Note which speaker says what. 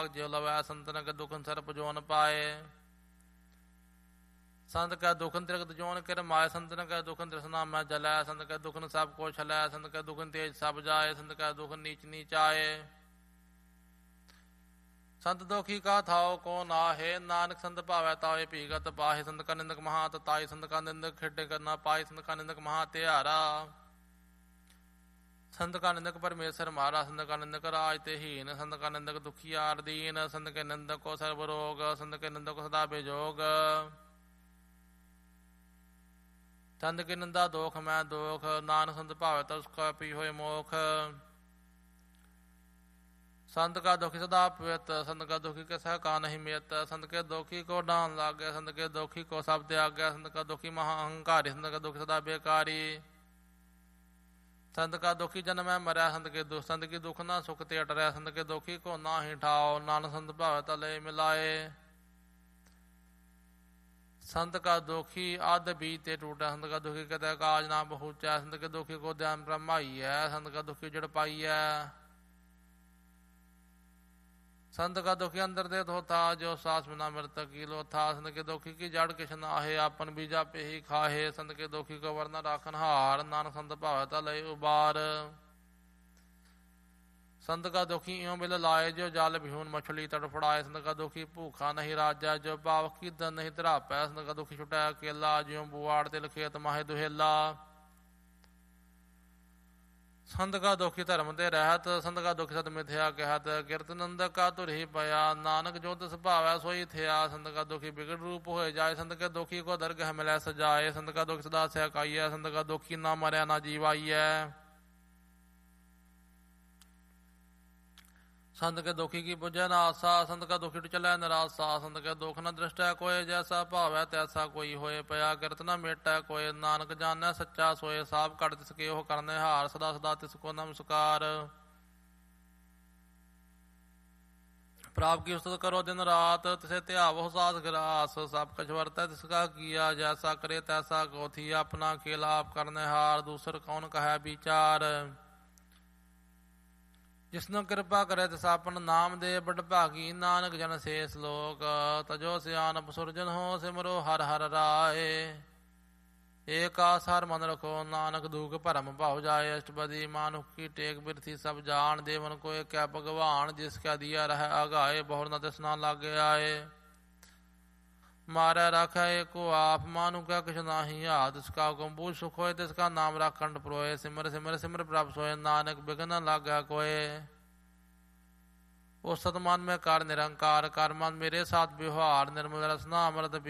Speaker 1: ਜਿਉ ਲਵੈ ਸੰਤਨ ਕੈ ਦੁਖਨ ਸਰਪ ਜੋਨ ਪਾਏ। ਸੰਤ ਕੈ ਦੁਖਨ ਤ੍ਰਿਕਤ ਜੋਨ ਕਿਰ ਮਾਏ। ਸੰਤਨ ਕੈ ਦੁਖਨ ਤ੍ਰਿਸ਼ਨਾ ਮੈਂ ਜਲੈ। ਸੰਤ ਕੈ ਦੁਖਨ ਸਭ ਕੋ ਛਲੈ। ਸੰਤ ਕੈ ਦੁਖਨ ਤੇਜ ਸਭ ਜਾਏ। ਸੰਤ ਕੈ ਦੁਖਨ ਨੀਚ ਨੀਚ ਆਏ। ਸੰਤ ਦੁਖੀ ਕਾ ਥਾਉ ਕੋ ਨਾਹੇ। ਨਾਨਕ ਸੰਤ ਭਾਵੈ ਤਾਏ ਭੀਗਤ ਪਾਹੇ। ਸੰਤ ਕਾ ਨਿੰਦਕ ਮਹਾ ਤਤਾਈ। ਸੰਤ ਕਾ ਨਿੰਦਕ ਖੇਡੇ ਕਰਨਾ ਪਾਏ। ਸੰਤ ਕਾ ਨਿੰਦਕ ਮਹਾ ਧਿਆਰਾ। ਸੰਤ ਕਾ ਨਿੰਦਕ ਪਰਮੇਸ਼ਰ ਮਾਰਾ। ਸੰਤ ਕਾ ਨਿੰਦਕ ਰਾਜ ਤੇ ਹੀਨ। ਸੰਤ ਕਾ ਨਿੰਦਕ ਦੁਖੀਆਰ ਦੀਨ। ਸੰਤ ਕੇ ਨਿੰਦਕ ਕੋ ਸਰਬ ਰੋਗ। ਸੰਤ ਕੇ ਨਿੰਦਕ ਕੋ ਸਦਾ ਬੇਜੋਗ। ਸੰਤ ਕੀ ਨਿੰਦਾ ਦੋਖ ਮੈਂ ਦੋਖ। ਨਾਨਕ ਸੰਤ ਭਾਵੈ ਤਾ ਉਸਕਾ ਪੀ ਹੋਏ ਮੋਖ। ਸੰਤ ਕਾ ਦੁਖੀ ਸਦਾ ਪਵਿੱਤ। ਸੰਤ ਕਾ ਦੁਖੀ ਕੇ ਸਹਿ ਕਾ ਨਹੀਂ ਮਿਤ। ਸੰਤ ਕੇ ਦੁਖੀ ਕੋ ਡਾਨ ਲਾਗੈ। ਸੰਤ ਕੇ ਦੁਖੀ ਕੋ ਸਭ ਤਿਆਗੈ। ਸੰਤ ਕਾ ਦੁਖੀ ਮਹਾ ਅਹੰਕਾਰੀ। ਸੰਤ ਕਾ ਦੁਖੀ ਸਦਾ ਬੇਕਾਰੀ। ਸੰਤ ਕਾ ਦੁਖੀ ਜਨਮੈ ਮਰੈ। ਸੰਤ ਕੀ ਦੁਖ ਨਾ ਸੁਖ ਤੇ ਅਟਰੈ। ਸੰਤ ਕੇ ਦੁਖੀ ਕੋ ਨਾ ਹੀ ਠਾਓ। ਨਾਨਕ ਸੰਤ ਭਾਵੈ ਤਾ ਲਏ ਮਿਲਾਏ। ਸੰਤ ਕਾ ਦੁਖੀ ਅੱਧ ਬੀਜ ਤੇ ਟੂਟੈ। ਸੰਤ ਕਾ ਦੁਖੀ ਕਤੈ ਕਾਜ ਨਾ ਪਹੁੰਚੈ। ਸੰਤ ਕੇ ਦੁਖੀ ਕੋ ਧਿਆਨ ਬ੍ਰਹਮਾਈਐ। ਸੰਤ ਕਾ ਦੁਖੀ ਜੜ ਪਾਈਐ। ਸੰਤ ਕਾ ਦੁਖੀ ਅੰਦਰ ਦੇ ਧੋਥਾ। ਜੋ ਸਾਸ ਬਿਨਾ ਮ੍ਰਿਤਕ ਕੀ ਲੋਥਾ। ਸੰਤ ਕੇ ਦੁਖੀ ਕੀ ਜੜ ਕਿਛ ਨਾਹੇ। ਆਪਨ ਬੀਜਾ ਪੇਹੀ ਖਾਹੇ। ਸੰਤ ਕੇ ਦੁਖੀ ਕੋ ਵਰਨਾ ਰਾਖਨ ਹਾਰ। ਨਾਨਕ ਸੰਤ ਭਾਵੈ ਤਾ ਲਏ ਉਬਾਰ। ਸੰਤ ਕਾ ਦੁਖੀ ਇਉਂ ਬਿਲ ਲਾਏ। ਜੋ ਜਲ ਬਿਹੂਨ ਮਛਲੀ ਤੜਫੜਾਏ। ਸੰਤ ਕਾ ਦੁਖੀ ਭੂਖਾ ਨਹੀਂ ਰਾਜੈ। ਜੋ ਪਾਵ ਕੀਦਨ ਨਹੀਂ ਧਰਾਪੈ। ਸੰਤ ਕਾ ਦੁਖੀ ਛੁਟੈ ਅਕੇਲਾ। ਜਿਉ ਬੁਆੜ ਤਿਲ ਖੇਤ ਮਾਹੇ ਦੁਹੇਲਾ। ਸੰਤ ਕਾ ਦੁਖੀ ਧਰਮ ਤੇ ਰਹਿਤ। ਸੰਤ ਕਾ ਦੁਖੀ ਸਤ ਮਿਥਿਆ ਕਹਿਤ। ਕਿਰਤ ਨੰਦਕ ਕਾ ਧੁਰਹੀ ਪਿਆ। ਨਾਨਕ ਜੋ ਤਿਸ ਭਾਵੈ ਸੋਈ ਥਿਆ। ਸੰਤ ਕਾ ਦੁਖੀ ਬਿਗੜ ਰੂਪ ਹੋਏ ਜਾਏ। ਸੰਤ ਕੇ ਦੁਖੀ ਕੋ ਦਰਗਹ ਮਿਲੈ ਸਜਾਏ। ਸੰਤ ਕਾ ਦੁਖ ਸਦਾ ਸਹਿਕਾਈਐ। ਸੰਤ ਕਾ ਦੁਖੀ ਨਾ ਮਰਿਆ ਨਾ ਜੀਵਾਈਐ। ਸੰਤ ਕੇ ਦੁਖੀ ਕੀ ਬੁਝੈ ਨਾ ਆਸਾ। ਸੰਤ ਕਾ ਦੁਖੀ ਚਲੈ ਨਿਰਾਸਾ। ਸੰਤ ਕੇ ਦੁਖ ਨ ਦ੍ਰਿਸ਼ਟੈ ਕੋਇ। ਜੈਸਾ ਭਾਵੈ ਤੈਸਾ ਕੋਈ ਹੋਏ। ਪਿਆ ਕਿਰਤ ਨ ਮੇਟੈ ਕੋਇ। ਨਾਨਕ ਜਾਣੈ ਸੱਚਾ ਸੋਏ। ਸਾਬ ਕੱਢ ਤਿਸ ਕੇ ਉਹ ਕਰਨੇ ਹਾਰ। ਸਦਾ ਸਦਾ ਤਿਸ ਕੋ ਨਮਸਕਾਰ। ਪ੍ਰਾਪ ਕੀ ਉਸਤਤ ਕਰੋ ਦਿਨ ਰਾਤ। ਤਿਸੇ ਧਿਆਵੋ ਸਾਸ ਗਰਾਸ। ਸਭ ਕਛ ਵਰਤੈ ਤਿਸ ਕਾ ਕੀਆ। ਜੈਸਾ ਕਰੇ ਤੈਸਾ ਕੋ ਥੀਆ। ਆਪਣਾ ਖੇਲ ਆਪ ਕਰਨੇ ਹਾਰ। ਦੂਸਰ ਕੌਣ ਕਹੈ ਵਿਚਾਰ। ਜਿਸਨੂੰ ਕਿਰਪਾ ਕਰੇ ਤਿਸ ਆਪਨ ਨਾਮ ਦੇ। ਬੜ ਭਾਗੀ ਨਾਨਕ ਜਨ ਸੇ ਸਲੋਕ। ਤਜੋ ਸਿਆਨਪ ਸੁਰਜਨ ਹੋ। ਸਿਮਰੋ ਹਰ ਹਰ ਰਾਏ। ਏਕ ਆਸ ਹਰ ਮਨ ਰਖੋ। ਨਾਨਕ ਦੂਖ ਭਰਮ ਭਉ ਜਾਏ। ਅਸ਼ਟਪਦੀ ਮਾਨੁਖ ਕੀ ਟੇਕ ਬਿਰਥੀ ਸਭ ਜਾਣ। ਦੇਵਨ ਕੋ ਏਕੈ ਭਗਵਾਨ। ਜਿਸ ਕਾ ਦੀਆ ਰਹਿ ਆਗਾਏ। ਬਹੁਰ ਨ ਤਿਸ ਨਾ ਲਾਗੇ ਆਏ। ਮਾਰੈ ਰਾਖੈ ਏਕੋ ਆਪ। ਮਾਨੁ ਕੈ ਕਿਛ ਨਾਹੀ ਹਾਥ। ਤਿਸ ਕਾ ਹੁਕਮ ਬੂਝ ਸੁਖ ਹੋਏ। ਤਿਸ ਕਾ ਨਾਮ ਰਾਖਣ ਪਰੋਏ। ਸਿਮਰ ਸਿਮਰ ਸਿਮਰ ਪ੍ਰਭ ਸੋਏ। ਨਾਨਕ ਬਿਘਨ ਨ ਲਾਗੈ ਕੋਏ। ਉਹ ਸਤ ਮਨ ਮੈਂ ਕਰ ਨਿਰੰਕਾਰ। ਕਰ ਮਨ ਮੇਰੇ ਸਾਥ ਵਿਵਹਾਰ। ਨਿਰਮਲ ਰਸਨਾ ਅੰਮ੍ਰਿਤ